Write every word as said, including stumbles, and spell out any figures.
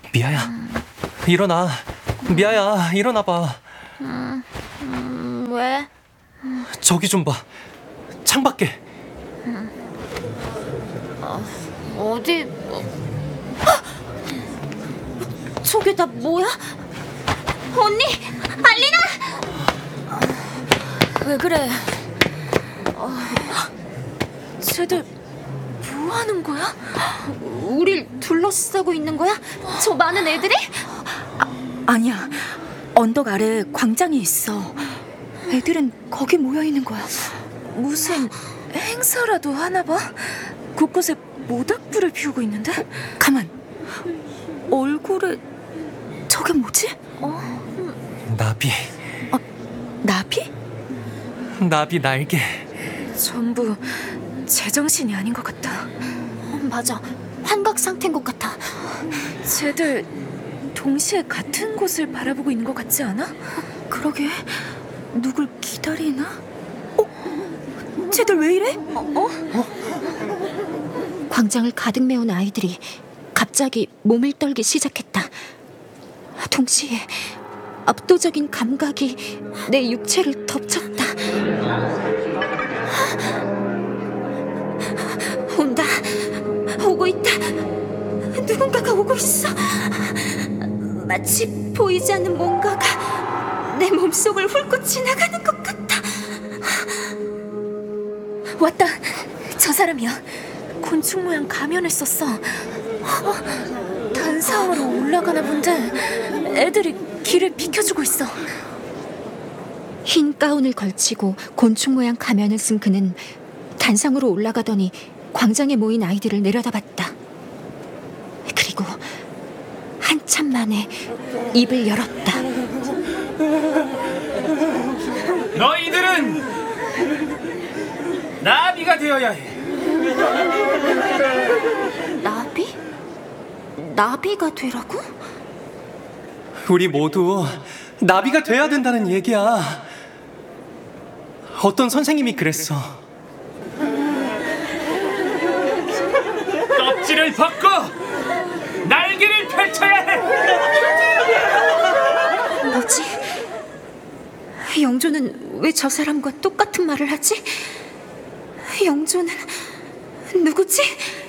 미아야, 일어나. 미아야, 일어나봐. 음, 음, 왜? 저기 좀 봐. 창밖에. 음. 어, 어디? 어. 저게 다 뭐야? 언니! 알리나! 왜 그래? 어, 쟤들 뭐 하는 거야? 우릴 둘러싸고 있는 거야? 저 많은 애들이? 아, 아니야. 언덕 아래 광장이 있어. 애들은 거기 모여 있는 거야. 무슨 행사라도 하나 봐? 곳곳에 모닥불을 피우고 있는데? 가만. 얼굴에 저게 뭐지? 어? 나비. 어, 나비? 나비 날개. 전부 제정신이 아닌 것 같다. 어, 맞아. 환각 상태인 것 같아. 쟤들 동시에 같은 곳을 바라보고 있는 것 같지 않아? 그러게. 누굴 기다리나? 어? 쟤들 왜 이래? 어? 어? 어? 광장을 가득 메운 아이들이 갑자기 몸을 떨기 시작했다. 동시에 압도적인 감각이 내 육체를 덮쳤다. 온다. 오고 있다. 누군가가 오고 있어. 마치 보이지 않는 뭔가가 내 몸속을 훑고 지나가는 것 같아. 왔다. 저 사람이야. 곤충 모양 가면을 썼어. 어, 단상으로 올라가나 본데 애들이 길을 비켜주고 있어. 흰 가운을 걸치고 곤충 모양 가면을 쓴 그는 단상으로 올라가더니 광장에 모인 아이들을 내려다봤다. 그리고 한참 만에 입을 열었다. 너희들은 나비가 되어야 해. 나비? 나비가 되라고? 우리 모두 나비가 돼야 된다는 얘기야. 어떤 선생님이 그랬어. 껍질을 벗고 날개를 펼쳐야 해. 뭐지? 영조는 왜 저 사람과 똑같은 말을 하지? 영조는 누구지?